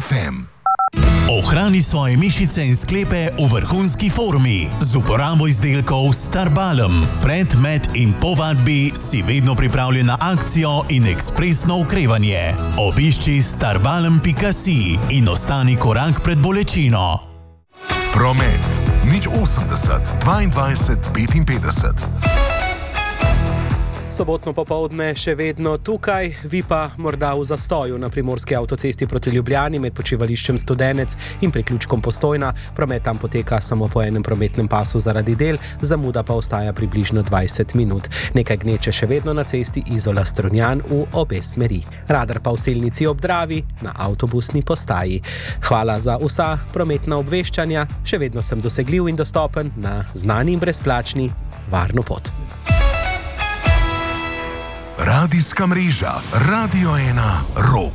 FM. Ohrani svoje mišice in sklepe v vrhunski formi z uporabo izdelkov Starbalm. Pred, med in po vadbi si vedno pripravljen na akcijo in ekspresno okrevanje. Obišči starbalm.si in ostani korak pred bolečino. Promet 080 22 55. Sobotno popoldne še vedno tukaj, vi pa morda v zastoju na primorski avtocesti proti Ljubljani med počivališčem Studenec in priključkom Postojna. Promet tam poteka samo po enem prometnem pasu zaradi del, zamuda pa ostaja približno 20 minut. Nekaj gneče še vedno na cesti Izola-Strunjan v obe smeri. Radar pa v Selnici ob Dravi na avtobusni postaji. Hvala za vsa prometna obveščanja, še vedno sem dosegljiv in dostopen na znani in brezplačni Varno pot. Radijska mreža Radio 1 Rog.